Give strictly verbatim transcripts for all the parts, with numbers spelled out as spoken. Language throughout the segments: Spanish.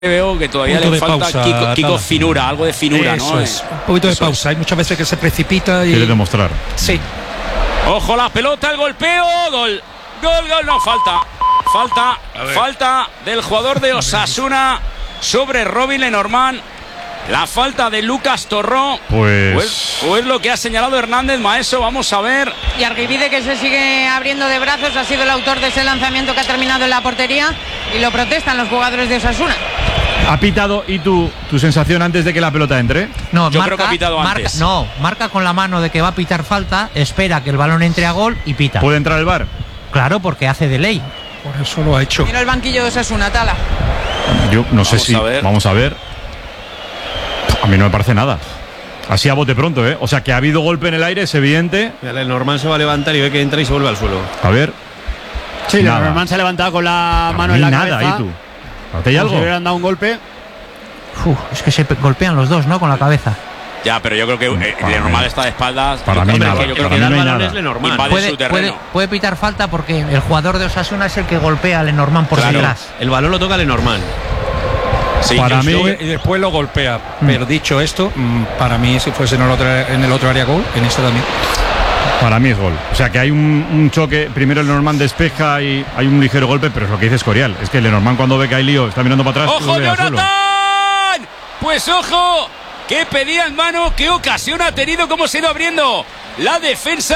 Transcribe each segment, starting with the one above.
Veo que todavía le falta pausa, Kiko, Kiko finura, algo de finura, Eso ¿no? Es. Un poquito de Eso pausa. Es. Hay muchas veces que se precipita y quiere demostrar. Sí. Ojo la pelota, el golpeo, gol, gol, gol, no falta, falta, falta del jugador de Osasuna sobre Robin Lenormand. La falta de Lucas Torró. Pues... pues pues lo que ha señalado Hernández Maeso. Vamos a ver. Y Arguibide, que se sigue abriendo de brazos, ha sido el autor de ese lanzamiento que ha terminado en la portería y lo protestan los jugadores de Osasuna. ¿Ha pitado y tú, tu sensación antes de que la pelota entre? No, yo marca, creo que ha pitado marca, antes. No, marca con la mano de que va a pitar falta, espera que el balón entre a gol y pita. ¿Puede entrar el V A R? Claro, porque hace de ley. Por eso lo ha hecho. Mira el banquillo de Osasuna, Tala. Yo no sé vamos si... A ver. Vamos a ver. A mí no me parece nada. Así a bote pronto, ¿eh? O sea, que ha habido golpe en el aire, es evidente. El Lenormand se va a levantar y ve que entra y se vuelve al suelo. A ver. Sí, el Lenormand se ha levantado con la mano en la nada, cabeza. ¿y tú? ¿Hay algo? Si le hubieran dado un golpe. Uf, es que se golpean los dos, ¿no? Con la cabeza. Ya, pero yo creo que eh, Lenormand está de espaldas. Para yo mí creo nada. Que yo creo Para que mí no hay el nada. Lenormand invade Puede, su terreno. puede, puede pitar falta porque el jugador de Osasuna es el que golpea a Lenormand por Claro. detrás. El balón lo toca Lenormand. Sí, para mí... Y después lo golpea. Mm. Pero dicho esto, para mí, si fuese en el otro, en el otro área gol, en este también. Para mí es gol. O sea, que hay un, un choque. Primero el Lenormand despeja y hay un ligero golpe, pero es lo que dice Escorial. Es que el Lenormand, cuando ve que hay lío, está mirando para atrás. ¡Ojo, Jonathan! Pues ojo, que pedía en mano, qué ocasión ha tenido, cómo se ha ido abriendo la defensa.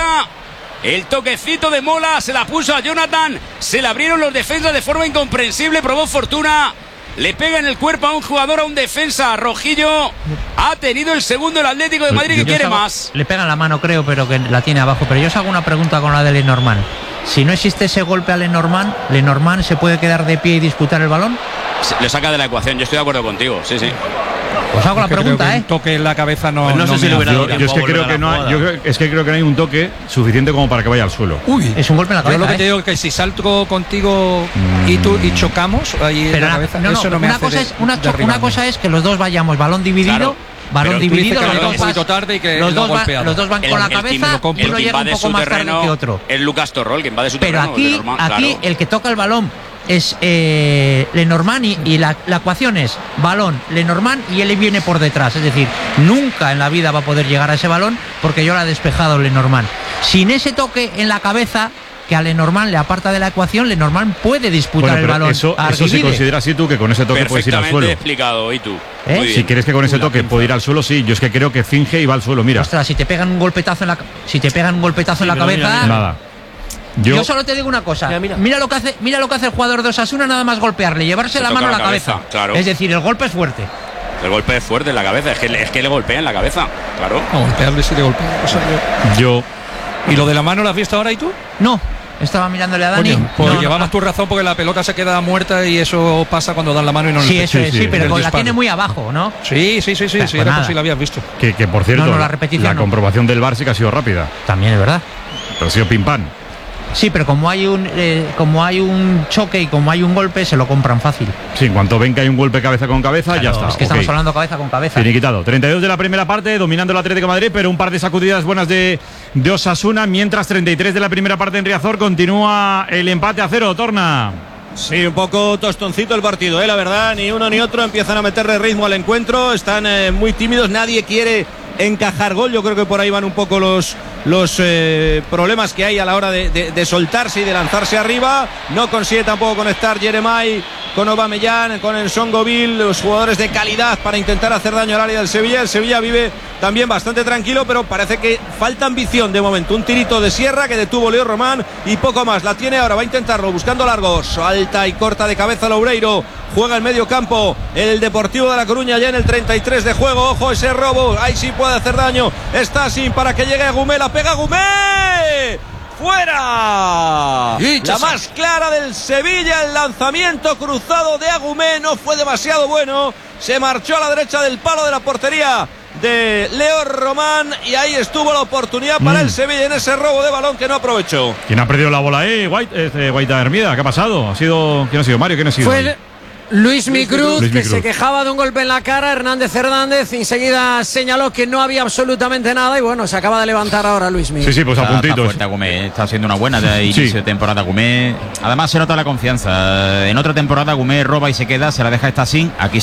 El toquecito de Mola se la puso a Jonathan, se la abrieron los defensas de forma incomprensible, probó fortuna. Le pega en el cuerpo a un jugador, a un defensa rojillo. Ha tenido el segundo el Atlético de Madrid, que Yo quiere hago, más. Le pega en la mano, creo, pero que la tiene abajo. Pero yo os hago una pregunta con la de Lenormand. Si no existe ese golpe a Lenormand, ¿Lenormand se puede quedar de pie y disputar el balón? Se, le saca de la ecuación, yo estoy de acuerdo contigo, sí, sí. Os hago la Creo pregunta, que ¿eh? Un toque en la cabeza no. Pues no, no sé si le hubiera Yo, yo es que creo que no hay, yo creo, es que creo que no hay un toque suficiente como para que vaya al suelo. Uy, es un golpe en la cabeza. Yo lo que te ¿eh? digo es que si salto contigo mm. y tú y chocamos ahí pero en la cabeza, no, no, eso no me una hace cosa de, es una, de una cosa es que los dos vayamos balón dividido. Claro. Balón dividido, los dos, vas, tarde y que los, dos va, los dos van el, con la el cabeza, que, uno llega un poco más tarde que otro. Es Lucas Torró, el que invade su pero terreno. aquí, Lenormand, aquí claro. el que toca el balón es eh, Lenormand y, y la, la ecuación es balón, Lenormand y él viene por detrás. Es decir, nunca en la vida va a poder llegar a ese balón porque yo lo ha despejado Lenormand. Sin ese toque en la cabeza que a Lenormand le aparta de la ecuación, Lenormand puede disputar bueno, el balón. Eso, eso se considera así, tú, que con ese toque puedes ir al suelo. Explicado, ¿y tú? ¿Eh? Muy Si bien. quieres que con ese toque pueda ir al suelo, sí. Yo es que creo que finge y va al suelo, mira. Ostras, si te pegan un golpetazo en la, si te pegan un golpetazo sí, en la cabeza. Mira, mira. Nada. Yo, Yo solo te digo una cosa. Mira, mira. Mira lo que hace, mira lo que hace el jugador de Osasuna, nada más golpearle, llevarse Se la toca mano a la la cabeza. cabeza, claro. Es decir, el golpe es fuerte. El golpe es fuerte en la cabeza, es que, es que le golpea en la cabeza, claro. A golpearle si le golpea. O sea, yo... yo. ¿Y lo de la mano lo has visto ahora y tú? No, estaba mirándole a Dani. Coño, pues no, llevabas no, tu razón porque la pelota se queda muerta y eso pasa cuando dan la mano y no Sí, le eso sí, es, sí, sí, pero el con la disparo. tiene muy abajo, ¿no? Sí, sí, sí, sí, Pues sí, era nada. por si la habías visto. Que, que por cierto, No, no, la la, repetición la no. comprobación del V A R sí que ha sido rápida. También es verdad. Pero ha sido pim pam. Sí, pero como hay un eh, como hay un choque y como hay un golpe, se lo compran fácil. Sí, en cuanto ven que hay un golpe cabeza con cabeza, Claro, ya está. Es que ok. estamos hablando cabeza con cabeza. Finiquitado. treinta y dos de la primera parte, dominando el Atlético de Madrid, pero un par de sacudidas buenas de, de Osasuna, mientras treinta y tres de la primera parte en Riazor continúa el empate a cero. Torna. Sí, un poco tostoncito el partido, ¿eh? La verdad, ni uno ni otro empiezan a meterle ritmo al encuentro, están eh, muy tímidos, nadie quiere encajar gol, yo creo que por ahí van un poco los, los eh, problemas que hay a la hora de, de, de soltarse y de lanzarse arriba. No consigue tampoco conectar Jeremai con Aubameyang, con Nsongoville, los jugadores de calidad para intentar hacer daño al área del Sevilla. El Sevilla vive también bastante tranquilo, pero parece que falta ambición de momento. Un tirito de Sierra que detuvo Leo Román y poco más. La tiene ahora, va a intentarlo, buscando largos. Alta y corta de cabeza Loureiro. Juega el medio campo el Deportivo de La Coruña ya en el treinta y tres de juego. Ojo ese robo, ahí sí puede hacer daño. Está sin para que llegue a Gumé, la pega Gumé. ¡Fuera! La más clara del Sevilla, el lanzamiento cruzado de Agumé no fue demasiado bueno. Se marchó a la derecha del palo de la portería de Leo Román y ahí estuvo la oportunidad para mm. el Sevilla en ese robo de balón que no aprovechó. ¿Quién ha perdido la bola ahí? White, este, Guaita Hermida, ¿qué ha pasado? ¿Ha sido, ¿Quién ha sido? ¿Mario? ¿Quién ha sido? Fue el, Luis Micruz, Luis que Micruz. se quejaba de un golpe en la cara. Hernández Hernández enseguida señaló que no había absolutamente nada y bueno, se acaba de levantar ahora Luis Micruz. Sí, sí, pues a Está, está puntitos. fuerte Agumé, está haciendo una buena de inicio Sí. de temporada Agumé. Además se nota la confianza. En otra temporada Agumé roba y se queda, se la deja Stassin. Aquí